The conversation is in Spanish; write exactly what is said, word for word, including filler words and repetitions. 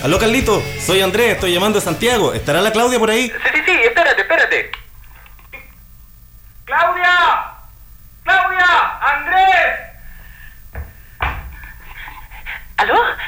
Aló, Carlito, soy Andrés, estoy llamando de Santiago. ¿Estará la Claudia por ahí? Sí, sí, sí, espérate, espérate. ¡Claudia! ¡Claudia! ¡Andrés! ¿Aló?